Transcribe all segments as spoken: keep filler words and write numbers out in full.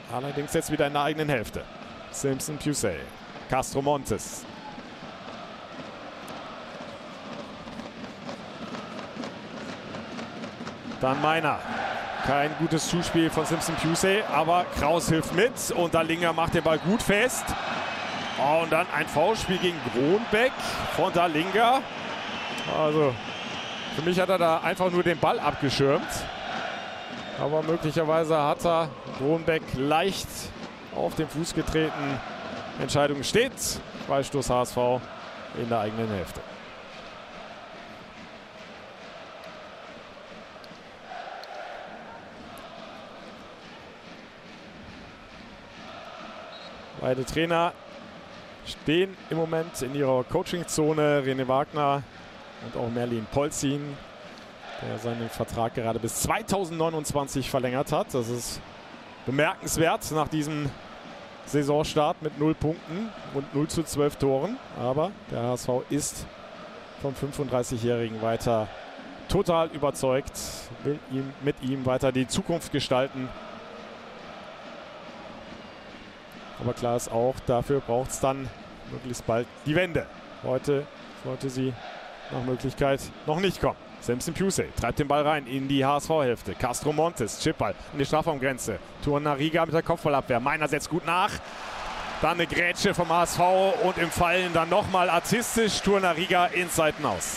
Allerdings jetzt wieder in der eigenen Hälfte. Simpson Pusey. Castro Montes. Dann Meiner. Kein gutes Zuspiel von Simpson Pusey, aber Kraus hilft mit und Dallinga macht den Ball gut fest. Oh, und dann ein Foulspiel gegen Gronbeck von Dallinga. Also für mich hat er da einfach nur den Ball abgeschirmt. Aber möglicherweise hat er Gronbeck leicht auf den Fuß getreten. Entscheidung steht. Freistoß H S V in der eigenen Hälfte. Beide Trainer stehen im Moment in ihrer Coachingzone. René Wagner und auch Merlin Polzin, der seinen Vertrag gerade bis zweitausendneunundzwanzig verlängert hat. Das ist bemerkenswert nach diesem Saisonstart mit null Punkten und null zu zwölf Toren. Aber der H S V ist vom fünfunddreißigjährigen weiter total überzeugt, will ihm, mit ihm weiter die Zukunft gestalten. Aber klar ist auch, dafür braucht es dann möglichst bald die Wende. Heute sollte sie nach Möglichkeit noch nicht kommen. Simpson Pusey treibt den Ball rein in die H S V-Hälfte. Castro Montes, Chipball in die Strafraumgrenze. Torunariga mit der Kopfballabwehr. Meiner setzt gut nach. Dann eine Grätsche vom H S V und im Fallen dann nochmal artistisch Torunariga ins Seitenaus.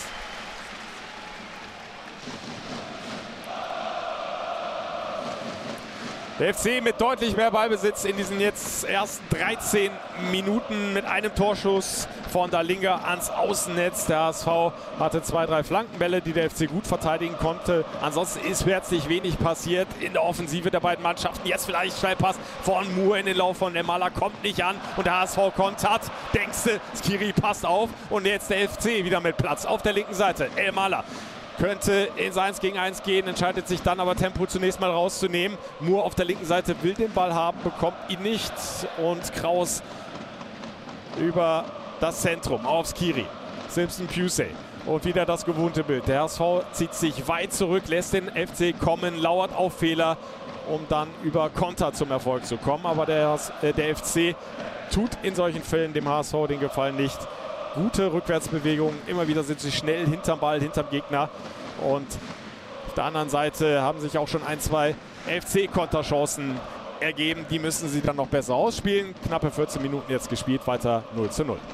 Der F C mit deutlich mehr Ballbesitz in diesen jetzt ersten dreizehn Minuten mit einem Torschuss von Dallinga ans Außennetz. Der H S V hatte zwei, drei Flankenbälle, die der F C gut verteidigen konnte. Ansonsten ist herzlich wenig passiert in der Offensive der beiden Mannschaften. Jetzt vielleicht Steilpass von Moore in den Lauf von Elmalah, kommt nicht an und der H S V kontert. Denkste, Skiri passt auf und jetzt der F C wieder mit Platz auf der linken Seite. Elmalah könnte ins eins gegen eins gehen, entscheidet sich dann aber Tempo zunächst mal rauszunehmen. Moore auf der linken Seite will den Ball haben, bekommt ihn nicht. Und Kraus über das Zentrum auf Skiri. Simpson Pusey. Und wieder das gewohnte Bild. Der H S V zieht sich weit zurück, lässt den F C kommen, lauert auf Fehler, um dann über Konter zum Erfolg zu kommen. Aber der, äh, der F C tut in solchen Fällen dem H S V den Gefallen nicht. Gute Rückwärtsbewegungen, immer wieder sind sie schnell hinterm Ball, hinterm Gegner. Und auf der anderen Seite haben sich auch schon ein, zwei F C-Konterchancen ergeben. Die müssen sie dann noch besser ausspielen. Knappe vierzehn Minuten jetzt gespielt, weiter null zu null.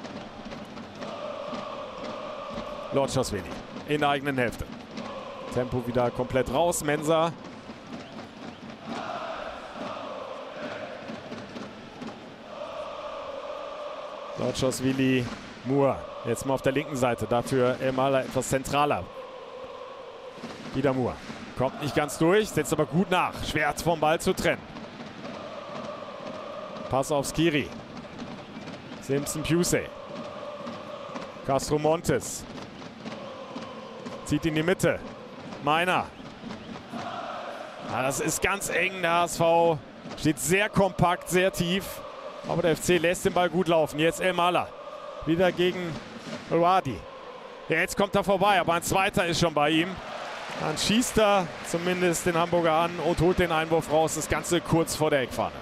Lorczaszwili in der eigenen Hälfte. Tempo wieder komplett raus, Mensah. Lorczaszwili, Moore, jetzt mal auf der linken Seite, dafür Elmalah etwas zentraler. Wieder Moore, kommt nicht ganz durch, setzt aber gut nach, schwer vom Ball zu trennen. Pass auf Skiri. Simpson Pusey. Castro Montes. Zieht in die Mitte. Meiner. Ja, das ist ganz eng, der H S V steht sehr kompakt, sehr tief. Aber der F C lässt den Ball gut laufen. Jetzt Elmalah. Wieder gegen Elwadi. Ja, jetzt kommt er vorbei, aber ein zweiter ist schon bei ihm. Dann schießt er zumindest den Hamburger an und holt den Einwurf raus. Das Ganze kurz vor der Eckfahne.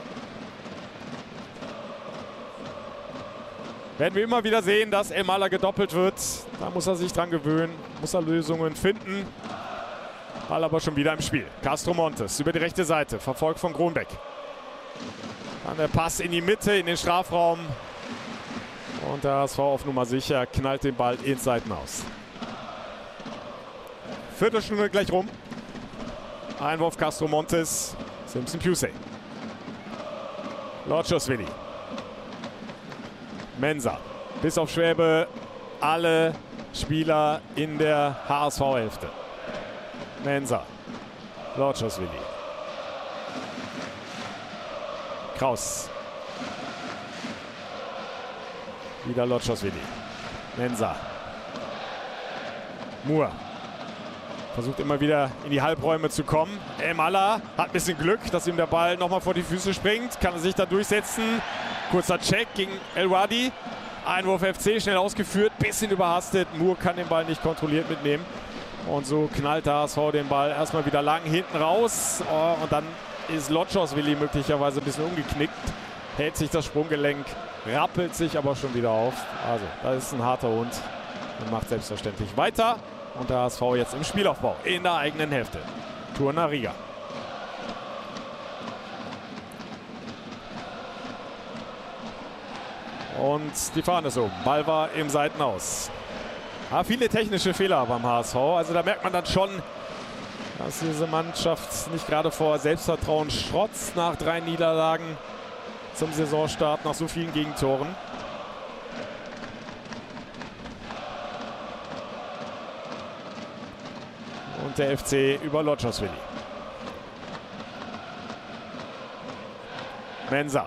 Werden wir immer wieder sehen, dass Elmalah gedoppelt wird. Da muss er sich dran gewöhnen, muss er Lösungen finden. Ball aber schon wieder im Spiel. Castro Montes über die rechte Seite, verfolgt von Gronbeck. Dann der Pass in die Mitte, in den Strafraum. Und der H S V auf Nummer sicher knallt den Ball ins Seitenaus. Viertelstunde gleich rum. Einwurf Castro Montes, Simpson Pusey. Lorczaszwili. Mensah. Bis auf Schwäbe alle Spieler in der H S V-Hälfte. Mensah. Lorczaszwili. Kraus. Wieder Lorczaszwili. Mensah. Moore. Versucht immer wieder in die Halbräume zu kommen. Elmalah hat ein bisschen Glück, dass ihm der Ball nochmal vor die Füße springt. Kann er sich da durchsetzen. Kurzer Check gegen Elwadi. Einwurf F C, schnell ausgeführt. Bisschen überhastet. Moore kann den Ball nicht kontrolliert mitnehmen. Und so knallt der H S V den Ball erstmal wieder lang hinten raus. Und dann ist Lotschoswili möglicherweise ein bisschen umgeknickt. Hält sich das Sprunggelenk, rappelt sich aber schon wieder auf. Also, da ist ein harter Hund und macht selbstverständlich weiter. Und der H S V jetzt im Spielaufbau in der eigenen Hälfte. Torunariga. Und die Fahne ist oben. Ball war im Seitenaus. Ja, viele technische Fehler beim H S V. Also da merkt man dann schon, dass diese Mannschaft nicht gerade vor Selbstvertrauen strotzt nach drei Niederlagen zum Saisonstart, nach so vielen Gegentoren. Und der F C über Lotschoswili. Mensah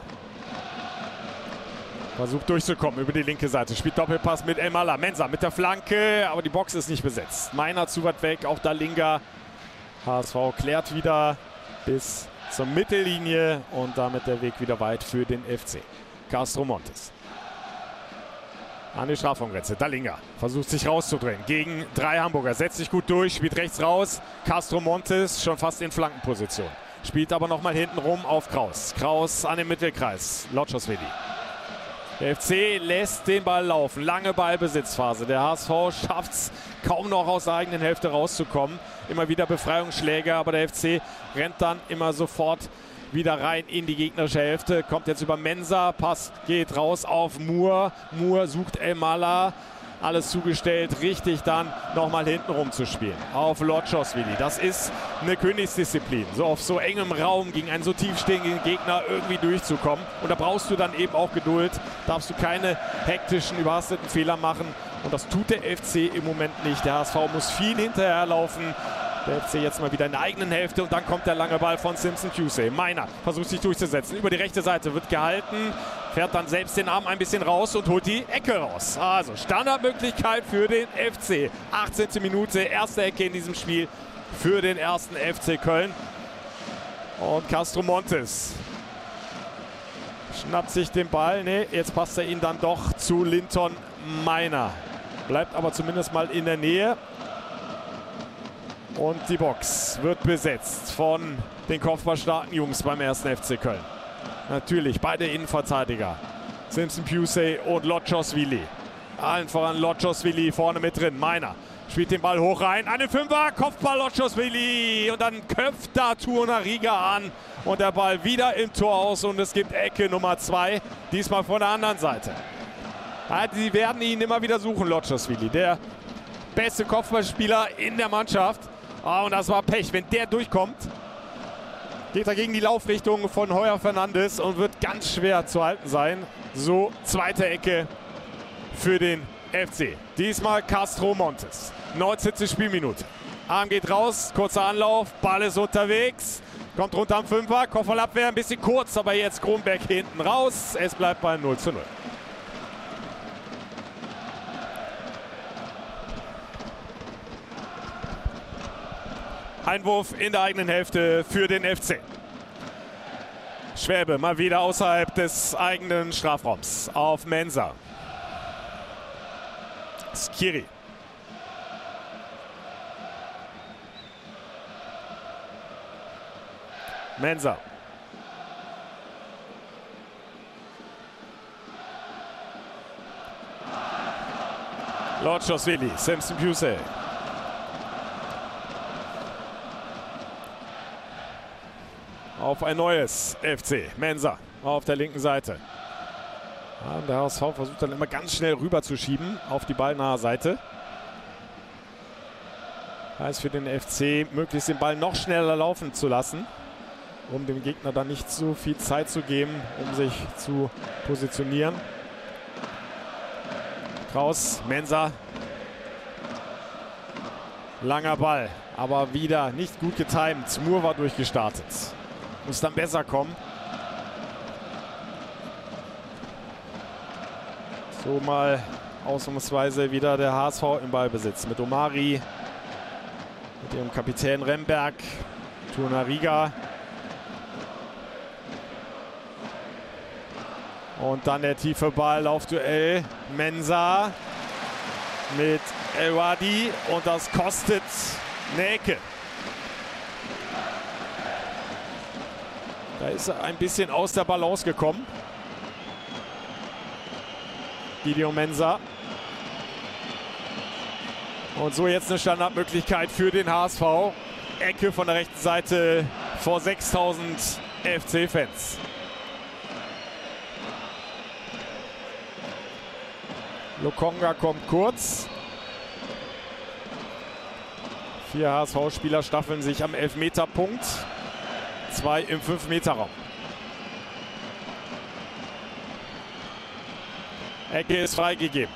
versucht durchzukommen über die linke Seite. Spielt Doppelpass mit Elmalah. Mensah mit der Flanke, aber die Box ist nicht besetzt. Meiner zu weit weg, auch Dalinga. H S V klärt wieder bis zur Mittellinie und damit der Weg wieder weit für den F C. Castro Montes. An die Strafraumgrenze. Dalinga versucht sich rauszudrehen. Gegen drei Hamburger. Setzt sich gut durch, spielt rechts raus. Castro Montes schon fast in Flankenposition. Spielt aber nochmal hinten rum auf Kraus. Kraus an den Mittelkreis. Lotschoswili. Der F C lässt den Ball laufen. Lange Ballbesitzphase. Der H S V schafft es kaum noch aus der eigenen Hälfte rauszukommen. Immer wieder Befreiungsschläge, aber der F C rennt dann immer sofort wieder rein in die gegnerische Hälfte. Kommt jetzt über Mensah. Pass geht raus auf Moore. Moore sucht Elmalah. Alles zugestellt, richtig dann nochmal hinten rum zu spielen. Auf Lotschoswili. Das ist eine Königsdisziplin. So auf so engem Raum gegen einen so tiefstehenden Gegner irgendwie durchzukommen. Und da brauchst du dann eben auch Geduld. Darfst du keine hektischen, überhasteten Fehler machen. Und das tut der F C im Moment nicht. Der H S V muss viel hinterherlaufen. Der F C jetzt mal wieder in der eigenen Hälfte und dann kommt der lange Ball von Simpson Pusey. Meiner versucht sich durchzusetzen. Über die rechte Seite wird gehalten. Fährt dann selbst den Arm ein bisschen raus und holt die Ecke raus. Also Standardmöglichkeit für den F C. achtzehnte Minute, erste Ecke in diesem Spiel für den ersten F C Köln. Und Castro Montes schnappt sich den Ball. Ne, jetzt passt er ihn dann doch zu Linton Meiner. Bleibt aber zumindest mal in der Nähe. Und die Box wird besetzt von den kopfballstarken Jungs beim ersten F C Köln. Natürlich beide Innenverteidiger. Simpson Pusey und Lotschoswili. Allen voran Lotschoswili vorne mit drin. Meiner spielt den Ball hoch rein. Eine Fünfer, Kopfball Lotschoswili. Und dann köpft da Torunariga an. Und der Ball wieder im Tor aus. Und es gibt Ecke Nummer zwei. Diesmal von der anderen Seite. Ja, die werden ihn immer wieder suchen, Lotschoswili. Der beste Kopfballspieler in der Mannschaft. Oh, und das war Pech. Wenn der durchkommt, geht er gegen die Laufrichtung von Heuer Fernandes und wird ganz schwer zu halten sein. So, zweite Ecke für den F C. Diesmal Castro Montes. neunzehnte Spielminute. Arm geht raus, kurzer Anlauf, Ball ist unterwegs. Kommt runter am Fünfer, Kopfballabwehr ein bisschen kurz, aber jetzt Kronberg hinten raus. Es bleibt bei null zu null. Einwurf in der eigenen Hälfte für den F C. Schwäbe mal wieder außerhalb des eigenen Strafraums auf Mensah. Skiri. Mensah. Lotschoswili, Simpson Pusey. Auf ein neues F C. Mensah auf der linken Seite. Ja, der H S V versucht dann immer ganz schnell rüber zu schieben auf die ballnahe Seite. Heißt für den F C, möglichst den Ball noch schneller laufen zu lassen, um dem Gegner dann nicht so viel Zeit zu geben, um sich zu positionieren. Kraus, Mensah. Langer Ball, aber wieder nicht gut getimt. Moore war durchgestartet. Muss dann besser kommen. So mal ausnahmsweise wieder der H S V im Ballbesitz. Mit Omari, mit ihrem Kapitän Remberg, Torunariga. Und dann der tiefe Ball, Laufduell. Mensah mit El Wadi. Und das kostet eine Ecke. Da ist er ein bisschen aus der Balance gekommen. Gideon Mensah. Und so jetzt eine Standardmöglichkeit für den H S V. Ecke von der rechten Seite vor sechstausend F C-Fans. Lokonga kommt kurz. Vier H S V-Spieler staffeln sich am Elfmeterpunkt. Zwei im fünf-Meter-Raum. Ecke ist freigegeben.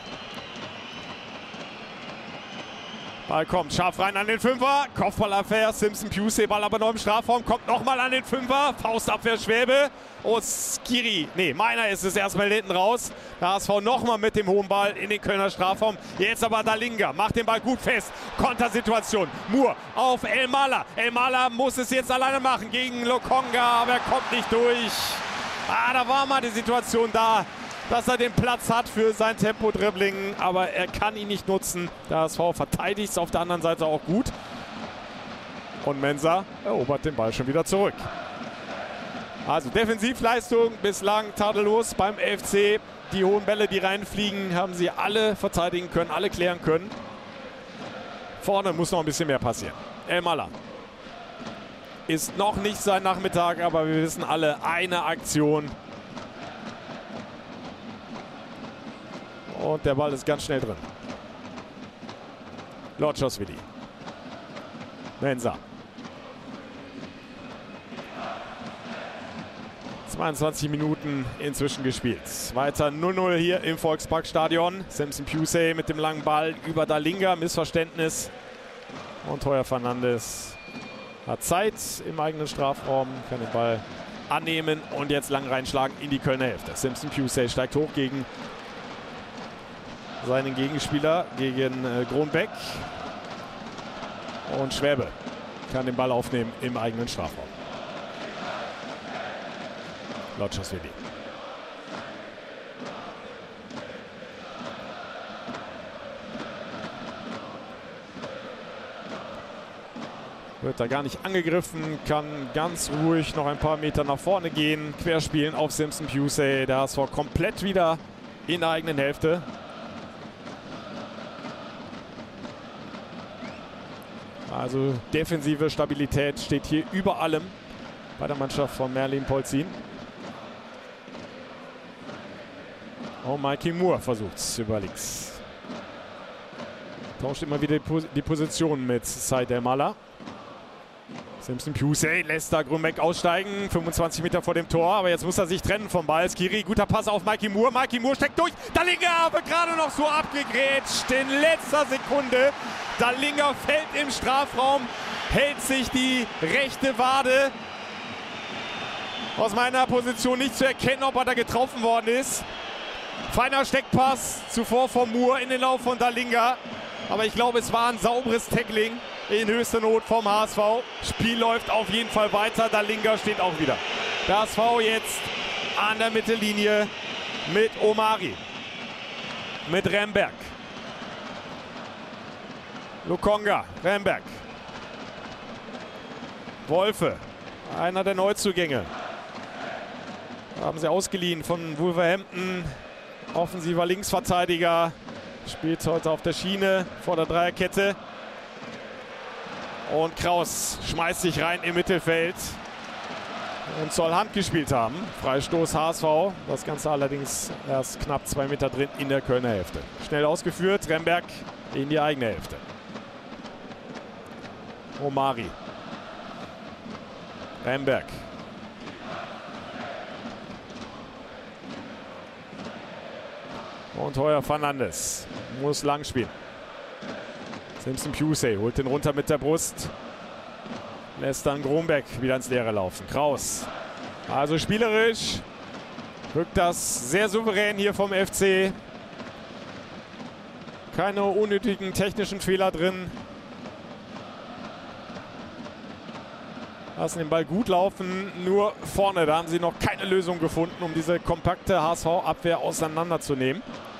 Ball kommt scharf rein an den Fünfer. Kopfballabwehr, Simpson Piusey, Ball aber noch im Strafraum. Kommt nochmal an den Fünfer. Faustabwehr Schwäbe. Oh, Skiri. Nee, meiner ist es erstmal hinten raus. Der H S V nochmal mit dem hohen Ball in den Kölner Strafraum. Jetzt aber Dalinga. Macht den Ball gut fest. Kontersituation. Moore auf Elmala. Elmala muss es jetzt alleine machen gegen Lokonga, aber er kommt nicht durch. Ah, da war mal die Situation da, dass er den Platz hat für sein Tempo-Dribbling, aber er kann ihn nicht nutzen. Der H S V verteidigt es auf der anderen Seite auch gut. Und Mensah erobert den Ball schon wieder zurück. Also Defensivleistung bislang tadellos beim F C. Die hohen Bälle, die reinfliegen, haben sie alle verteidigen können, alle klären können. Vorne muss noch ein bisschen mehr passieren. Elmala. Ist noch nicht sein Nachmittag, aber wir wissen alle, eine Aktion. Und der Ball ist ganz schnell drin. Lotschosvili. Mensah. zweiundzwanzig Minuten inzwischen gespielt. Weiter null null hier im Volksparkstadion. Simpson Piusey mit dem langen Ball über Dalinga. Missverständnis. Und Heuer Fernandes hat Zeit im eigenen Strafraum. Kann den Ball annehmen und jetzt lang reinschlagen in die Kölner Hälfte. Simpson Piusey steigt hoch gegen seinen Gegenspieler, gegen äh, Gronbeck. Und Schwäbe kann den Ball aufnehmen im eigenen Strafraum. Lotschosvili. Wird da gar nicht angegriffen, kann ganz ruhig noch ein paar Meter nach vorne gehen, querspielen auf Simpson Piusey. Der H S V komplett wieder in der eigenen Hälfte. Also defensive Stabilität steht hier über allem bei der Mannschaft von Merlin Polzin. Oh, Mikey Moore versucht es über links. Tauscht immer wieder die Position mit Said Elmala. Simpson Piusey lässt da Grünbeck aussteigen. fünfundzwanzig Meter vor dem Tor, aber jetzt muss er sich trennen vom Ball. Skiri, guter Pass auf Mikey Moore. Mikey Moore steckt durch. Dalinga wird gerade noch so abgegrätscht in letzter Sekunde. Dalinga fällt im Strafraum, hält sich die rechte Wade. Aus meiner Position nicht zu erkennen, ob er da getroffen worden ist. Feiner Steckpass zuvor von Moore in den Lauf von Dalinga. Aber ich glaube, es war ein sauberes Tackling in höchster Not vom H S V. Spiel läuft auf jeden Fall weiter. Dalinga steht auch wieder. Der H S V jetzt an der Mittellinie mit Omari. Mit Remberg. Lokonga, Remberg. Wolfe, einer der Neuzugänge. Haben sie ausgeliehen von Wolverhampton. Offensiver Linksverteidiger. Spielt heute auf der Schiene vor der Dreierkette. Und Kraus schmeißt sich rein im Mittelfeld und soll Hand gespielt haben. Freistoß H S V. Das Ganze allerdings erst knapp zwei Meter drin in der Kölner Hälfte. Schnell ausgeführt. Remberg in die eigene Hälfte. Omari. Remberg. Und Heuer Fernandes muss lang spielen. Simpson Piusey holt den runter mit der Brust. Lässt dann Gronbeck wieder ins Leere laufen. Kraus. Also spielerisch rückt das sehr souverän hier vom F C. Keine unnötigen technischen Fehler drin. Lassen den Ball gut laufen. Nur vorne, da haben sie noch keine Lösung gefunden, um diese kompakte H S V-Abwehr auseinanderzunehmen.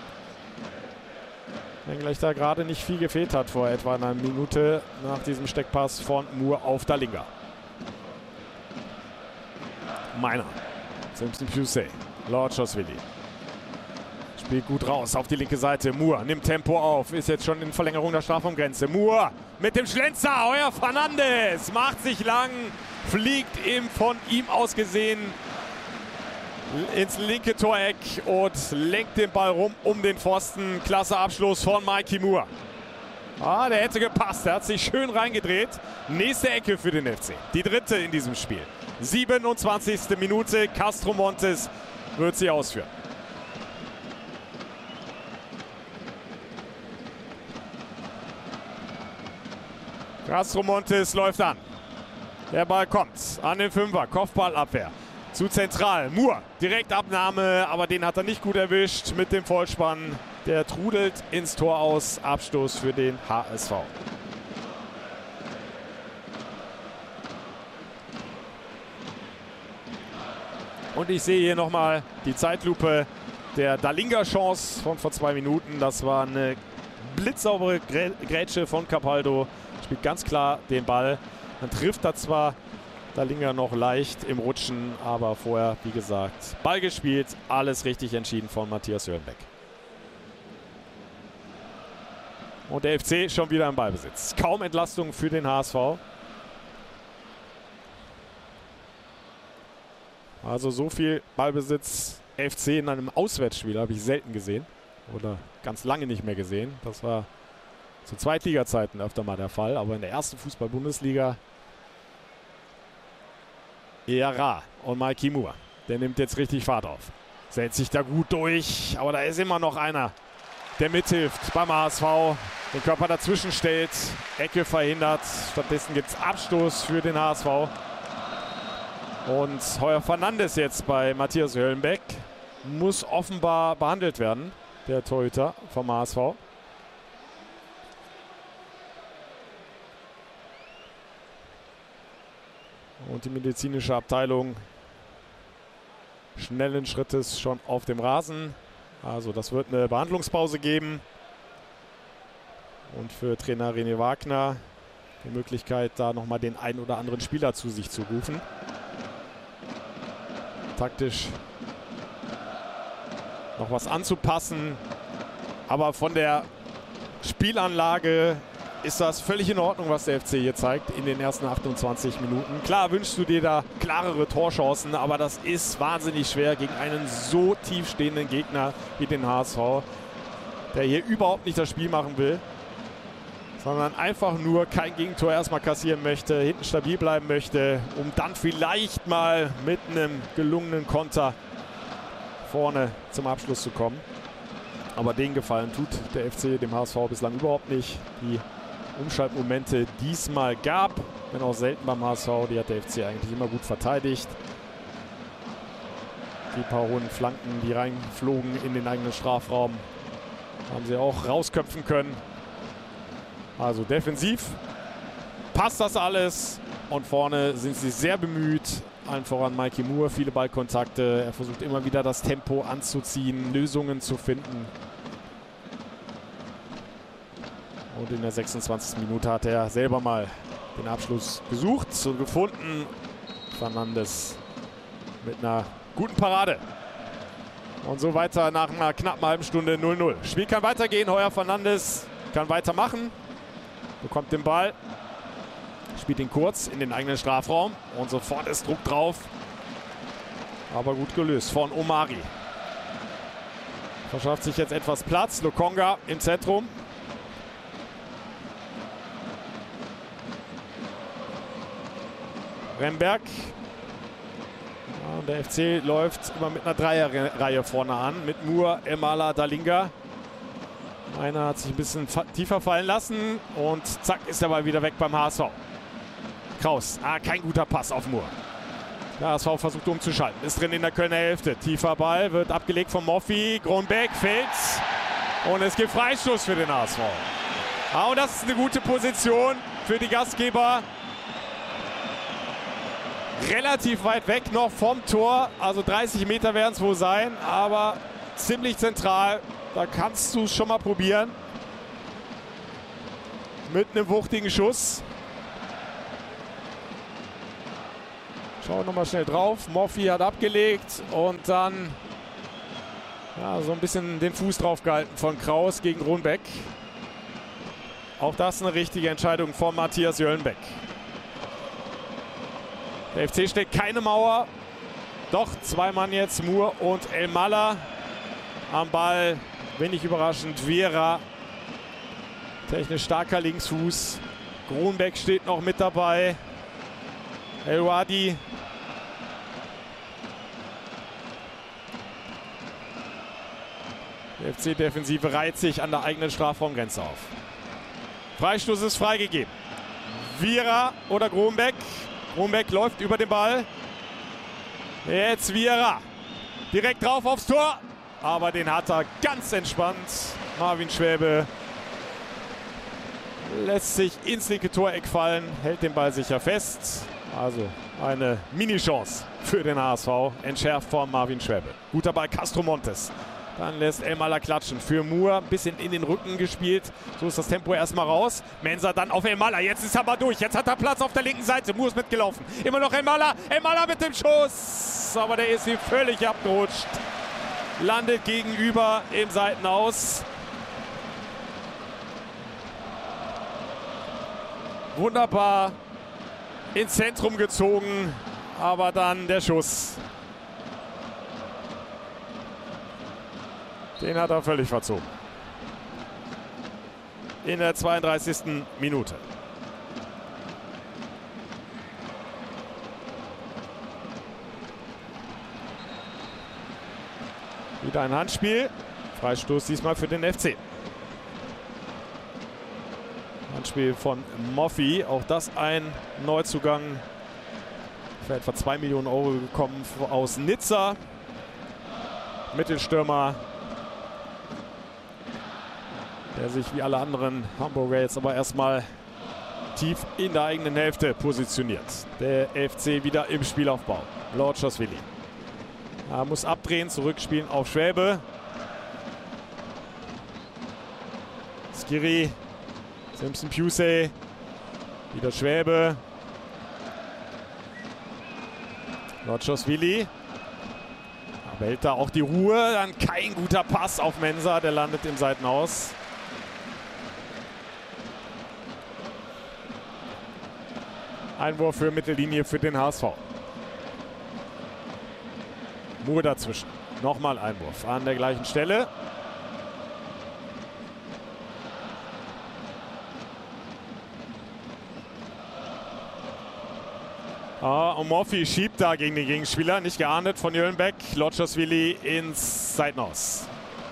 Wenngleich da gerade nicht viel gefehlt hat vor etwa einer Minute nach diesem Steckpass von Moore auf Dalinga. Meiner. Simpson Pusey. Lorchosvili. Spielt gut raus auf die linke Seite. Moore nimmt Tempo auf. Ist jetzt schon in Verlängerung der Strafraumgrenze. Moore mit dem Schlenzer. Heuer Fernandes macht sich lang. Fliegt ihm von ihm aus gesehen ins linke Toreck und lenkt den Ball rum um den Pfosten. Klasse Abschluss von Mikey Moore. Ah, der hätte gepasst. Der hat sich schön reingedreht. Nächste Ecke für den F C. Die dritte in diesem Spiel. siebenundzwanzigste Minute. Castro Montes wird sie ausführen. Castro Montes läuft an. Der Ball kommt an den Fünfer. Kopfballabwehr. Zu zentral. Moore. Direktabnahme, aber den hat er nicht gut erwischt mit dem Vollspann. Der trudelt ins Tor aus. Abstoß für den H S V. Und ich sehe hier nochmal die Zeitlupe der Dalinga-Chance von vor zwei Minuten. Das war eine blitzsaubere Grätsche von Capaldo. Spielt ganz klar den Ball. Dann trifft er zwar Dalinga noch leicht im Rutschen, aber vorher, wie gesagt, Ball gespielt. Alles richtig entschieden von Matthias Hörnbeck. Und der F C schon wieder im Ballbesitz. Kaum Entlastung für den H S V. Also so viel Ballbesitz F C in einem Auswärtsspiel habe ich selten gesehen. Oder ganz lange nicht mehr gesehen. Das war zu Zweitliga-Zeiten öfter mal der Fall. Aber in der ersten Fußball-Bundesliga eher rar. Und Mikey Moore, der nimmt jetzt richtig Fahrt auf. Setzt sich da gut durch. Aber da ist immer noch einer, der mithilft beim H S V. Den Körper dazwischen stellt. Ecke verhindert. Stattdessen gibt es Abstoß für den H S V. Und Heuer Fernandes jetzt bei Matthias Höllenbeck muss offenbar behandelt werden, der Torhüter vom H S V. Und die medizinische Abteilung schnellen Schrittes schon auf dem Rasen. Also das wird eine Behandlungspause geben. Und für Trainer René Wagner die Möglichkeit, da nochmal den einen oder anderen Spieler zu sich zu rufen. Taktisch noch was anzupassen. Aber von der Spielanlage ist das völlig in Ordnung, was der F C hier zeigt in den ersten achtundzwanzig Minuten. Klar wünschst du dir da klarere Torchancen, aber das ist wahnsinnig schwer gegen einen so tief stehenden Gegner wie den H S V, der hier überhaupt nicht das Spiel machen will, sondern einfach nur kein Gegentor erstmal kassieren möchte, hinten stabil bleiben möchte, um dann vielleicht mal mit einem gelungenen Konter vorne zum Abschluss zu kommen. Aber den Gefallen tut der F C dem H S V bislang überhaupt nicht. Die Umschaltmomente diesmal gab, wenn auch selten beim H S V, die hat der F C eigentlich immer gut verteidigt. Die paar hohen Flanken, die reinflogen in den eigenen Strafraum, haben sie auch rausköpfen können. Also defensiv passt das alles und vorne sind sie sehr bemüht. Allen voran Mikey Moore, viele Ballkontakte. Er versucht immer wieder das Tempo anzuziehen, Lösungen zu finden. Und in der sechsundzwanzigsten Minute hat er selber mal den Abschluss gesucht und gefunden. Fernandes mit einer guten Parade. Und so weiter nach einer knappen halben Stunde null null. Spiel kann weitergehen. Heuer Fernandes kann weitermachen. Bekommt den Ball. Spielt ihn kurz in den eigenen Strafraum. Und sofort ist Druck drauf. Aber gut gelöst von Omari. Verschafft sich jetzt etwas Platz. Lokonga im Zentrum. Remberg. Ja, und der F C läuft immer mit einer Dreierreihe vorne an. Mit Moore, Emala, Dalinga. Einer hat sich ein bisschen tiefer fallen lassen. Und zack, ist der Ball wieder weg beim H S V. Kraus. Ah, kein guter Pass auf Moore. Der H S V versucht umzuschalten. Ist drin in der Kölner Hälfte. Tiefer Ball, wird abgelegt von Moffi. Kronbeck fällt. Und es gibt Freistoß für den H S V. Ah, und das ist eine gute Position für die Gastgeber. Relativ weit weg noch vom Tor. Also dreißig Meter werden es wohl sein. Aber ziemlich zentral. Da kannst du es schon mal probieren. Mit einem wuchtigen Schuss. Schauen wir nochmal schnell drauf. Moffi hat abgelegt und dann ja, so ein bisschen den Fuß drauf gehalten von Kraus gegen Rohnbeck. Auch das eine richtige Entscheidung von Matthias Jöllenbeck. Der F C steckt keine Mauer. Doch, zwei Mann jetzt, Moore und Elmalah. Am Ball, wenig überraschend, Vera. Technisch starker Linksfuß. Rohnbeck steht noch mit dabei. El Wadi. Die F C-Defensive reiht sich an der eigenen Strafraumgrenze auf. Freistoß ist freigegeben. Vera oder Grombeck. Grombeck läuft über den Ball. Jetzt Vera. Direkt drauf aufs Tor. Aber den hat er ganz entspannt. Marvin Schwäbe lässt sich ins linke Toreck fallen. Hält den Ball sicher fest. Also eine Mini-Chance für den H S V. Entschärft von Marvin Schwäbe. Guter Ball Castro Montes. Dann lässt Elmalah klatschen. Für Moore ein bisschen in den Rücken gespielt. So ist das Tempo erstmal raus. Mensah dann auf Elmalah. Jetzt ist er mal durch. Jetzt hat er Platz auf der linken Seite. Moore ist mitgelaufen. Immer noch Elmalah. Elmalah mit dem Schuss. Aber der ist hier völlig abgerutscht. Landet gegenüber im Seitenaus. Wunderbar ins Zentrum gezogen. Aber dann der Schuss. Den hat er völlig verzogen. In der zweiunddreißigsten Minute. Wieder ein Handspiel. Freistoß diesmal für den F C. Handspiel von Moffi. Auch das ein Neuzugang. Für etwa zwei Millionen Euro gekommen aus Nizza. Mittelstürmer. Der sich wie alle anderen Hamburger jetzt aber erstmal tief in der eigenen Hälfte positioniert. Der F C wieder im Spielaufbau. Lorczaszwili. Er muss abdrehen, zurückspielen auf Schwäbe. Skiri. Simpson Pusey. Wieder Schwäbe. Lorczaszwili. Aber hält da auch die Ruhe. Dann kein guter Pass auf Mensah. Der landet im Seitenaus. Einwurf für Mittellinie für den H S V. Moore dazwischen. Nochmal Einwurf an der gleichen Stelle. Ah, und Moffi schiebt da gegen den Gegenspieler. Nicht geahndet von Jöllenbeck. Lorczaszwili ins Seitenaus.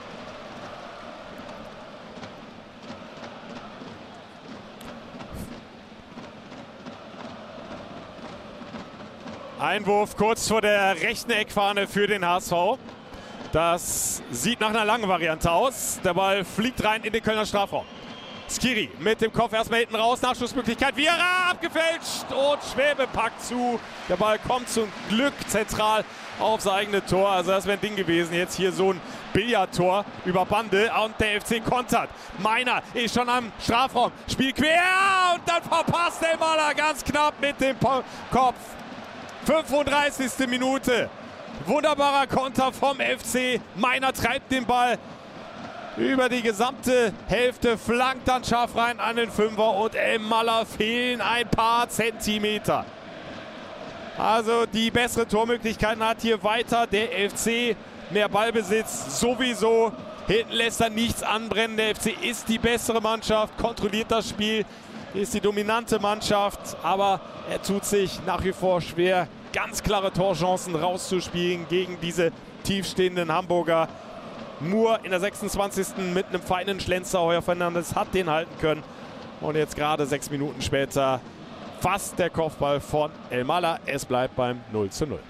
Einwurf kurz vor der rechten Eckfahne für den H S V. Das sieht nach einer langen Variante aus. Der Ball fliegt rein in den Kölner Strafraum. Skiri mit dem Kopf erstmal hinten raus. Nachschussmöglichkeit. Viera abgefälscht und Schwäbe packt zu. Der Ball kommt zum Glück zentral aufs eigene Tor. Also das wäre ein Ding gewesen. Jetzt hier so ein Billardtor über Bande und der F C kontert. Meiner ist schon am Strafraum. Spiel quer und dann verpasst Elmalah ganz knapp mit dem Kopf. fünfunddreißigste Minute. Wunderbarer Konter vom F C. Meiner treibt den Ball über die gesamte Hälfte, flankt dann scharf rein an den Fünfer und Elmalah fehlen ein paar Zentimeter. Also die bessere Tormöglichkeiten hat hier weiter der F C. Mehr Ballbesitz sowieso. Hinten lässt er nichts anbrennen. Der F C ist die bessere Mannschaft, kontrolliert das Spiel, ist die dominante Mannschaft, aber er tut sich nach wie vor schwer, ganz klare Torchancen rauszuspielen gegen diese tiefstehenden Hamburger. Moore in der sechsundzwanzigsten mit einem feinen Schlenzer. Heuer Fernandes hat den halten können. Und jetzt gerade sechs Minuten später fast der Kopfball von Elmalah. Es bleibt beim null zu null.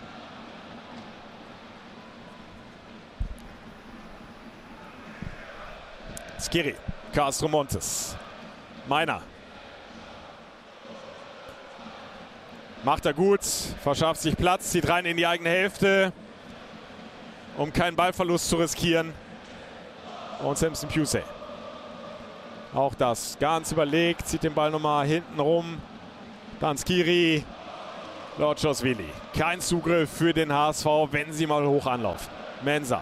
Skiri, Castro Montes, Meiner. Macht er gut, verschafft sich Platz, zieht rein in die eigene Hälfte, um keinen Ballverlust zu riskieren. Und Simpson Pusey. Auch das ganz überlegt, zieht den Ball nochmal hinten rum. Dann Skiri. Lotschoswili. Kein Zugriff für den H S V, wenn sie mal hoch anlaufen. Mensah.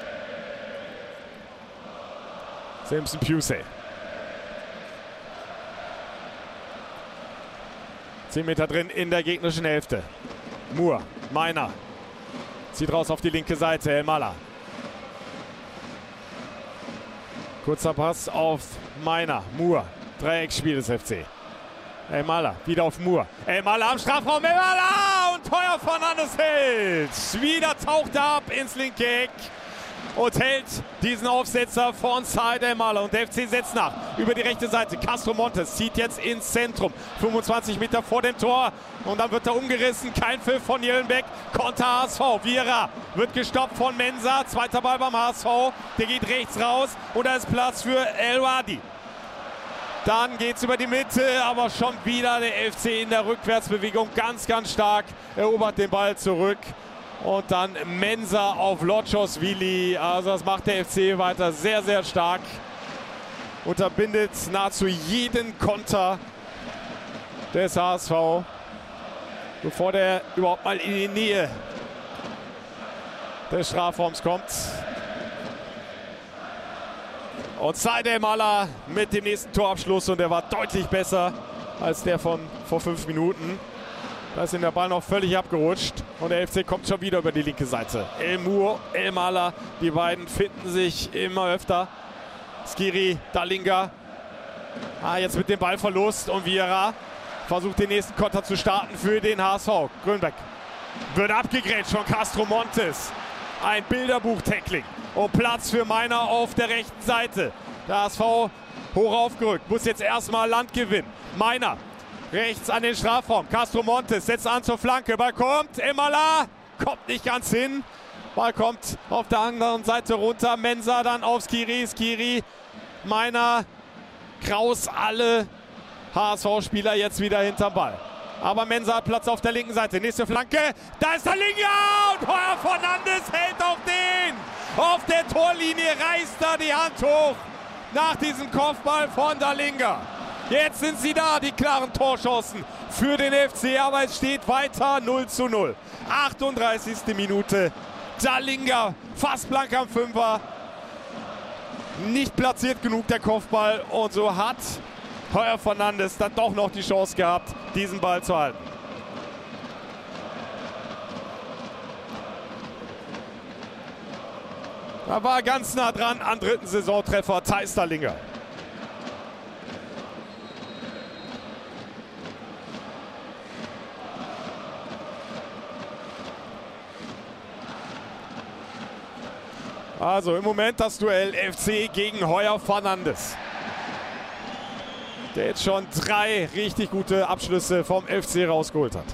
Simpson Pusey. zehn Meter drin in der gegnerischen Hälfte. Moore, Meiner. Zieht raus auf die linke Seite, Elmala. Kurzer Pass auf Meiner. Moore, Dreiecksspiel des F C. Elmala, wieder auf Moore. Elmala am Strafraum, Elmala! Und Heuer Fernandes hält. Wieder taucht er ab ins linke Eck und hält diesen Aufsetzer von Said Elmala. Und der F C setzt nach über die rechte Seite. Castro Montes zieht jetzt ins Zentrum. fünfundzwanzig Meter vor dem Tor. Und dann wird er umgerissen. Kein Pfiff von Jelenbeck. Konter H S V. Vieira wird gestoppt von Mensah. Zweiter Ball beim H S V. Der geht rechts raus. Und da ist Platz für El Wadi. Dann geht es über die Mitte, aber schon wieder der F C in der Rückwärtsbewegung. Ganz, ganz stark. Erobert den Ball zurück. Und dann Mensah auf Lotschoswili. Also das macht der F C weiter sehr, sehr stark. Unterbindet nahezu jeden Konter des H S V, bevor der überhaupt mal in die Nähe des Strafraums kommt. Und Said Elmala mit dem nächsten Torabschluss. Und der war deutlich besser als der von vor fünf Minuten. Da ist ihm der Ball noch völlig abgerutscht. Und der F C kommt schon wieder über die linke Seite. El Moore, Elmala, die beiden finden sich immer öfter. Skiri, Dalinga. Ah, jetzt mit dem Ballverlust. Und Vieira versucht den nächsten Konter zu starten für den H S V. Grönbeck wird abgegrätscht von Castro Montes. Ein Bilderbuch-Tackling. Und Platz für Meiner auf der rechten Seite. Der H S V hoch aufgerückt. Muss jetzt erstmal Land gewinnen. Meiner rechts an den Strafraum. Castro Montes setzt an zur Flanke. Ball kommt. Elmala kommt nicht ganz hin. Ball kommt auf der anderen Seite runter. Mensah dann auf Skiri. Skiri, Meiner, Kraus, alle H S V-Spieler jetzt wieder hinterm Ball. Aber Mensah hat Platz auf der linken Seite. Nächste Flanke. Da ist Dalinga. Und Heuer Fernandes hält auf den. Auf der Torlinie reißt er die Hand hoch. Nach diesem Kopfball von Dalinga. Jetzt sind sie da, die klaren Torchancen für den F C. Aber es steht weiter null zu null. achtunddreißigste Minute. Dalinga fast blank am Fünfer. Nicht platziert genug der Kopfball. Und so hat Heuer Fernandes dann doch noch die Chance gehabt, diesen Ball zu halten. Da war ganz nah dran am dritten Saisontreffer Theis Dalinga. Also im Moment das Duell F C gegen Heuer Fernandes. Der jetzt schon drei richtig gute Abschlüsse vom F C rausgeholt hat.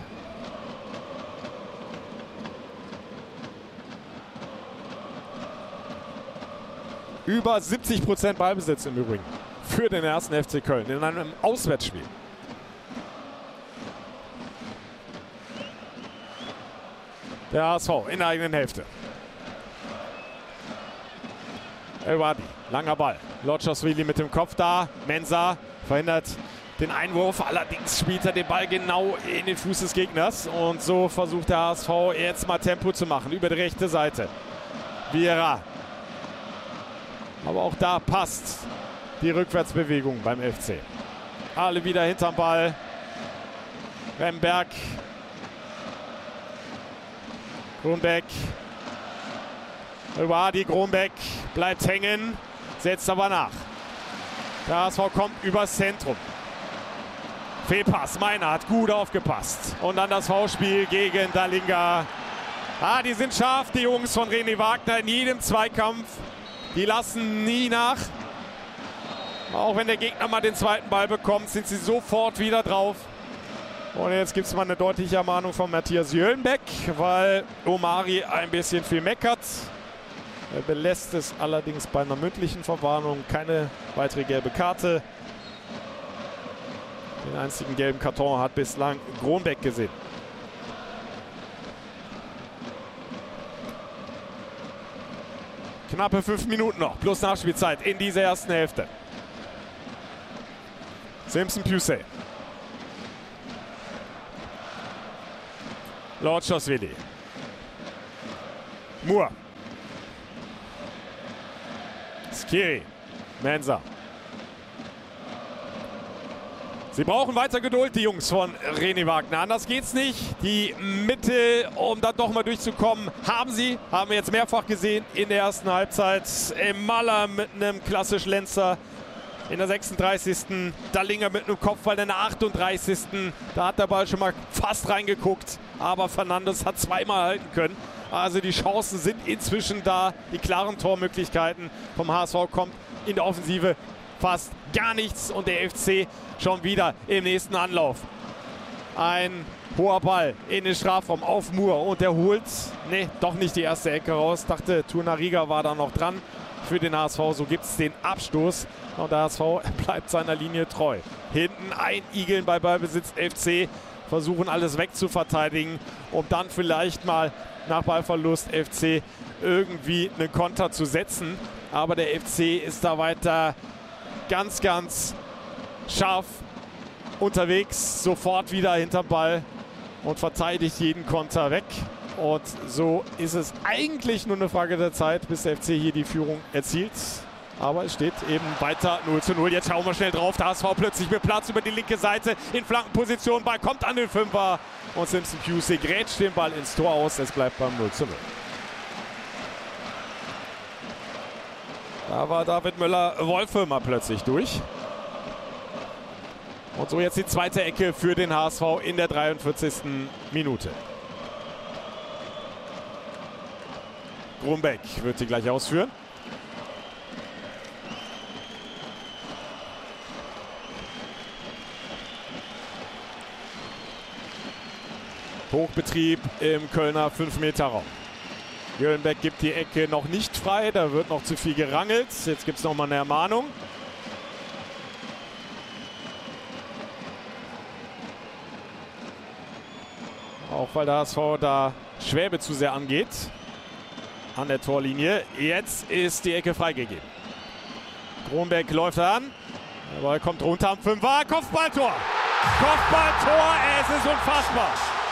Über siebzig Prozent Ballbesitz im Übrigen für den ersten F C Köln in einem Auswärtsspiel. Der H S V in der eigenen Hälfte. El Wadi, langer Ball. Lotschoswili mit dem Kopf da. Mensah verhindert den Einwurf. Allerdings spielt er den Ball genau in den Fuß des Gegners. Und so versucht der H S V jetzt mal Tempo zu machen über die rechte Seite. Vieira. Aber auch da passt die Rückwärtsbewegung beim F C. Alle wieder hinterm Ball. Remberg. Grunbeck. Wadi, Grunbeck bleibt hängen, setzt aber nach. Der H S V kommt übers Zentrum. Fehlpass, Meiner hat gut aufgepasst. Und dann das Foulspiel gegen Dalinga. Ah, die sind scharf, die Jungs von René Wagner in jedem Zweikampf. Die lassen nie nach. Auch wenn der Gegner mal den zweiten Ball bekommt, sind sie sofort wieder drauf. Und jetzt gibt es mal eine deutliche Ermahnung von Matthias Jölenbeck, weil Omari ein bisschen viel meckert. Er belässt es allerdings bei einer mündlichen Verwarnung. Keine weitere gelbe Karte. Den einzigen gelben Karton hat bislang Grunbeck gesehen. Knappe fünf Minuten noch, plus Nachspielzeit in dieser ersten Hälfte. Simpson Pusey. Lortschosvili. Moore. Skiri. Mensah. Sie brauchen weiter Geduld, die Jungs von René Wagner. Anders geht's nicht. Die Mitte, um dann doch mal durchzukommen, haben sie. Haben wir jetzt mehrfach gesehen in der ersten Halbzeit. Maller mit einem klassischen Lenzer in der sechsunddreißigsten Dallinger mit einem Kopfball in der achtunddreißigsten Da hat der Ball schon mal fast reingeguckt. Aber Fernandes hat zweimal halten können. Also die Chancen sind inzwischen da. Die klaren Tormöglichkeiten vom H S V kommt in der Offensive fast gar nichts. Und der F C schon wieder im nächsten Anlauf. Ein hoher Ball in den Strafraum auf Moore. Und der holt, ne, doch nicht die erste Ecke raus. Dachte, Torunariga war da noch dran für den H S V. So gibt es den Abstoß. Und der H S V bleibt seiner Linie treu. Hinten einigeln bei Ballbesitz F C. Versuchen alles wegzuverteidigen, um dann vielleicht mal nach Ballverlust F C irgendwie einen Konter zu setzen. Aber der F C ist da weiter ganz, ganz scharf unterwegs. Sofort wieder hinterm Ball und verteidigt jeden Konter weg. Und so ist es eigentlich nur eine Frage der Zeit, bis der F C hier die Führung erzielt. Aber es steht eben weiter null zu null. Jetzt schauen wir schnell drauf. Der H S V plötzlich mit Platz über die linke Seite in Flankenposition. Ball kommt an den Fünfer. Und Simpson Piusi grätscht den Ball ins Tor aus. Es bleibt beim null zu null. Da war David Müller-Wolfe mal plötzlich durch. Und so jetzt die zweite Ecke für den H S V in der dreiundvierzigsten Minute. Grumbeck wird sie gleich ausführen. Hochbetrieb im Kölner fünf Meter Raum. Jölenbeck gibt die Ecke noch nicht frei, da wird noch zu viel gerangelt. Jetzt gibt es noch mal eine Ermahnung. Auch weil der H S V da Schwäbe zu sehr angeht an der Torlinie. Jetzt ist die Ecke freigegeben. Grumbeck läuft an. Der Ball kommt runter am Fünfer. Kopfballtor! Kopfballtor, es ist unfassbar.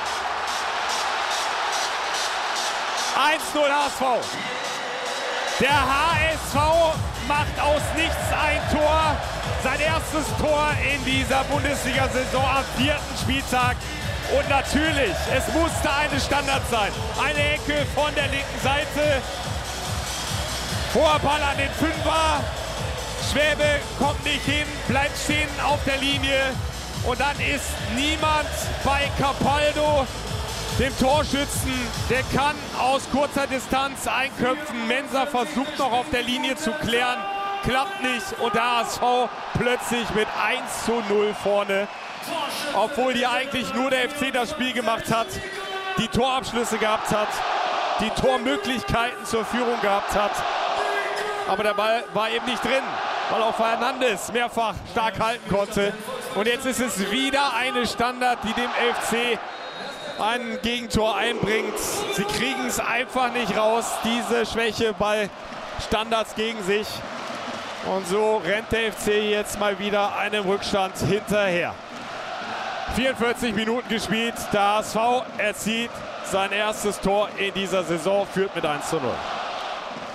eins null H S V. Der H S V macht aus nichts ein Tor. Sein erstes Tor in dieser Bundesliga-Saison am vierten Spieltag. Und natürlich, es musste eine Standard sein. Eine Ecke von der linken Seite. Hoher Ball an den Fünfer. Schwäbe kommt nicht hin, bleibt stehen auf der Linie. Und dann ist niemand bei Capaldo, dem Torschützen. Der kann aus kurzer Distanz einköpfen. Mensah versucht noch auf der Linie zu klären. Klappt nicht. Und der H S V plötzlich mit eins zu null vorne. Obwohl hier eigentlich nur der F C das Spiel gemacht hat, die Torabschlüsse gehabt hat, die Tormöglichkeiten zur Führung gehabt hat. Aber der Ball war eben nicht drin, weil auch Fernandes mehrfach stark halten konnte. Und jetzt ist es wieder eine Standard, die dem F C ein Gegentor einbringt. Sie kriegen es einfach nicht raus, diese Schwäche bei Standards gegen sich. Und so rennt der F C jetzt mal wieder einem Rückstand hinterher. vierundvierzig Minuten gespielt, der H S V erzielt sein erstes Tor in dieser Saison, führt mit eins zu null.